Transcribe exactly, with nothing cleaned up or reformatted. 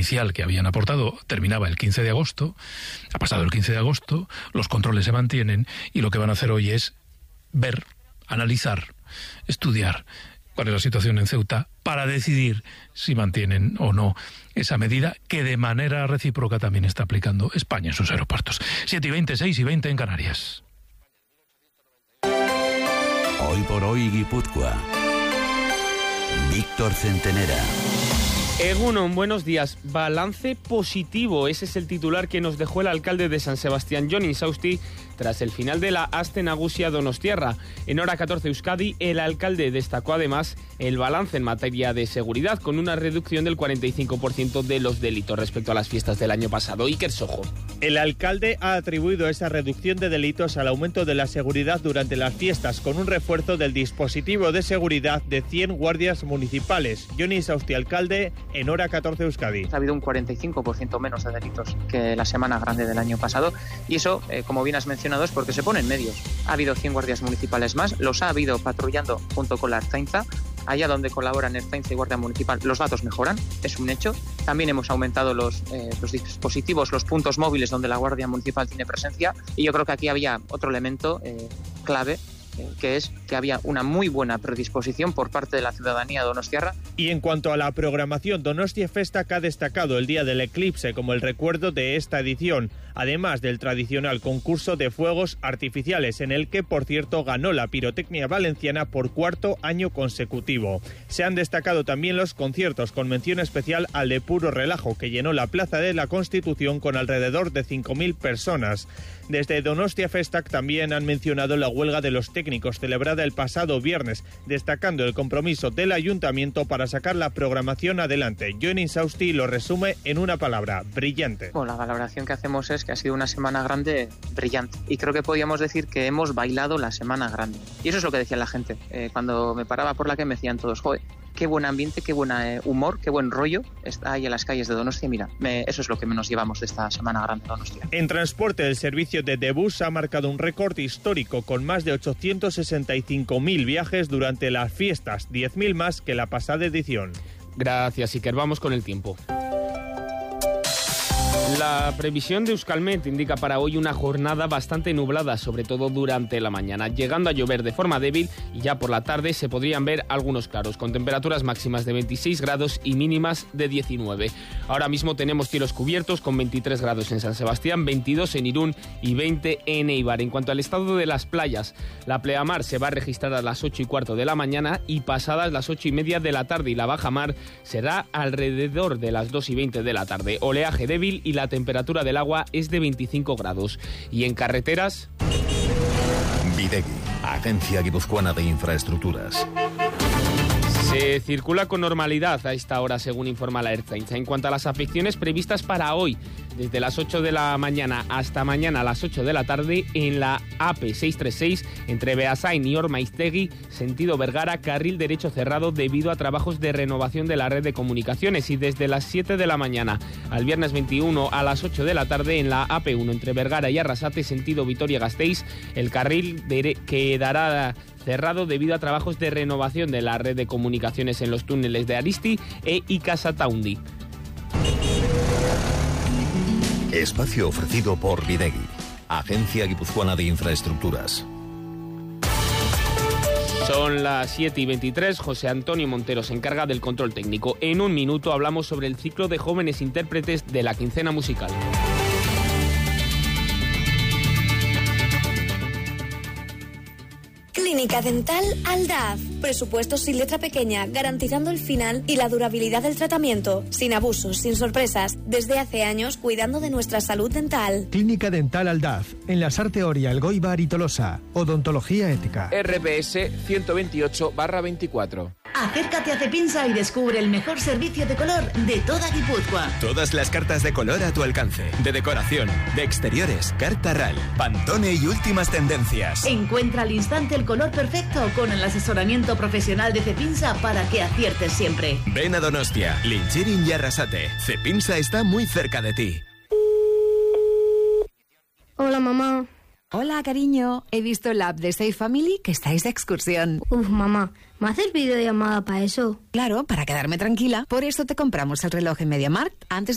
inicial que habían aportado terminaba el quince de agosto, ha pasado el quince de agosto, los controles se mantienen y lo que van a hacer hoy es ver, analizar, estudiar cuál es la situación en Ceuta para decidir si mantienen o no esa medida que de manera recíproca también está aplicando España en sus aeropuertos. siete y veinte, seis y veinte en Canarias. Hoy por hoy Guipúzcoa. Víctor Centenera. Egunon, buenos días. Balance positivo, ese es el titular que nos dejó el alcalde de San Sebastián, Jon Insausti, tras el final de la Aste Nagusia Donostiarra. En hora catorce Euskadi, el alcalde destacó además el balance en materia de seguridad, con una reducción del cuarenta y cinco por ciento de los delitos respecto a las fiestas del año pasado. Iker Sojo. El alcalde ha atribuido esa reducción de delitos al aumento de la seguridad durante las fiestas, con un refuerzo del dispositivo de seguridad de cien guardias municipales. Jon Insausti, alcalde, en hora catorce Euskadi. Ha habido un cuarenta y cinco por ciento menos de delitos que la Semana Grande del año pasado, y eso, eh, como bien has mencionado, es porque se ponen medios. Ha habido cien guardias municipales más, los ha habido patrullando junto con la Ertzaintza. Allá donde colaboran Ertzaintza y Guardia Municipal, los datos mejoran, es un hecho. También hemos aumentado los, eh, los dispositivos, los puntos móviles donde la Guardia Municipal tiene presencia, y yo creo que aquí había otro elemento eh, clave, que es que había una muy buena predisposición por parte de la ciudadanía donostiarra. Y en cuanto a la programación, Donostia Festac ha destacado el Día del Eclipse como el recuerdo de esta edición, además del tradicional concurso de fuegos artificiales, en el que, por cierto, ganó la pirotecnia valenciana por cuarto año consecutivo. Se han destacado también los conciertos, con mención especial al de Puro Relajo, que llenó la Plaza de la Constitución con alrededor de cinco mil personas. Desde Donostia Festac también han mencionado la huelga de los técnicos celebrada el pasado viernes, destacando el compromiso del ayuntamiento para sacar la programación adelante. Jon Insausti lo resume en una palabra: brillante. Bueno, la valoración que hacemos es que ha sido una Semana Grande brillante, y creo que podríamos decir que hemos bailado la Semana Grande. Y eso es lo que decía la gente. Eh, cuando me paraba por la calle me decían todos: joder, qué buen ambiente, qué buen eh, humor, qué buen rollo está ahí en las calles de Donostia. Mira, me, eso es lo que menos llevamos de esta Semana Grande de Donostia. En transporte, el servicio de Debus ha marcado un récord histórico, con más de ochocientos sesenta y cinco mil viajes durante las fiestas, diez mil más que la pasada edición. Gracias, Iker. Vamos con el tiempo. La previsión de Euskalmet indica para hoy una jornada bastante nublada, sobre todo durante la mañana, llegando a llover de forma débil, y ya por la tarde se podrían ver algunos claros, con temperaturas máximas de veintiséis grados y mínimas de diecinueve. Ahora mismo tenemos cielos cubiertos con veintitrés grados en San Sebastián, veintidós en Irún y veinte en Eibar. En cuanto al estado de las playas, la pleamar se va a registrar a las ocho y cuarto de la mañana, y pasadas las ocho y media de la tarde, y la bajamar será alrededor de las dos y veinte de la tarde. Oleaje débil y la temperatura del agua es de veinticinco grados. Y en carreteras... Videgui, Agencia Guipuzcoana de Infraestructuras. Se circula con normalidad a esta hora, según informa la Ertzaintza. En cuanto a las afecciones previstas para hoy, desde las ocho de la mañana hasta mañana a las ocho de la tarde, en la A P seiscientos treinta y seis, entre Beasain y Ormaiztegui, sentido Vergara, carril derecho cerrado debido a trabajos de renovación de la red de comunicaciones. Y desde las siete de la mañana al viernes veintiuno a las ocho de la tarde, en la A P uno, entre Vergara y Arrasate, sentido Vitoria-Gasteiz, el carril quedará cerrado debido a trabajos de renovación de la red de comunicaciones en los túneles de Aristi e Ikasataundi. Espacio ofrecido por Videgui, Agencia Guipuzcoana de Infraestructuras. Son las siete y veintitrés, José Antonio Montero se encarga del control técnico. En un minuto hablamos sobre el ciclo de jóvenes intérpretes de la quincena musical. Clínica Dental Aldaz. Presupuestos sin letra pequeña, garantizando el final y la durabilidad del tratamiento. Sin abusos, sin sorpresas. Desde hace años, cuidando de nuestra salud dental. Clínica Dental Aldaz. En la Sarte Oria, Elgoibar y Tolosa. Odontología ética. R P S ciento veintiocho barra veinticuatro. Acércate a Cepinsa y descubre el mejor servicio de color de toda Guipúzcoa. Todas las cartas de color a tu alcance. De decoración, de exteriores, carta R A L, Pantone y últimas tendencias. Encuentra al instante el color perfecto con el asesoramiento profesional de Cepinsa para que aciertes siempre. Ven a Donostia, Linchirin y Arrasate. Cepinsa está muy cerca de ti. Hola, mamá. Hola, cariño. He visto en la app de Safe Family que estáis de excursión. Uf, mamá, ¿me haces videollamada para eso? Claro, para quedarme tranquila. Por eso te compramos el reloj en MediaMarkt antes